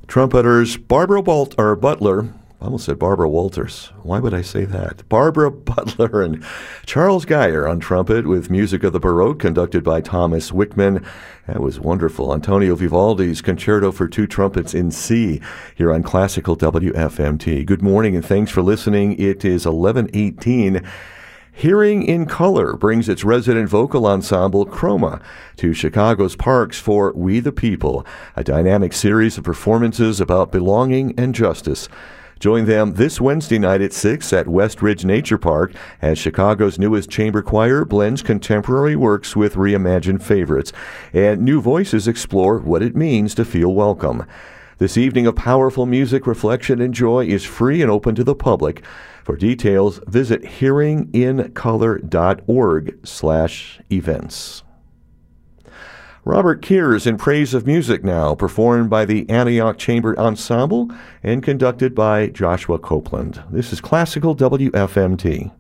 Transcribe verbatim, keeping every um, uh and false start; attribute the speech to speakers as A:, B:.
A: Trumpeters Barbara Walt or Butler, I almost said Barbara Walters. Why would I say that? Barbara Butler and Charles Geyer on trumpet with music of the Baroque conducted by Thomas Wickman. That was wonderful. Antonio Vivaldi's Concerto for Two Trumpets in C here on Classical W F M T. Good morning and thanks for listening. It is eleven eighteen. Hearing in Color brings its resident vocal ensemble, Chroma, to Chicago's parks for We the People, a dynamic series of performances about belonging and justice. Join them this Wednesday night at six at West Ridge Nature Park as Chicago's newest chamber choir blends contemporary works with reimagined favorites, and new voices explore what it means to feel welcome. This evening of powerful music, reflection, and joy is free and open to the public. For details, visit hearingincolor.org slash events. Robert Kears in Praise of Music now, performed by the Antioch Chamber Ensemble and conducted by Joshua Copeland. This is Classical W F M T.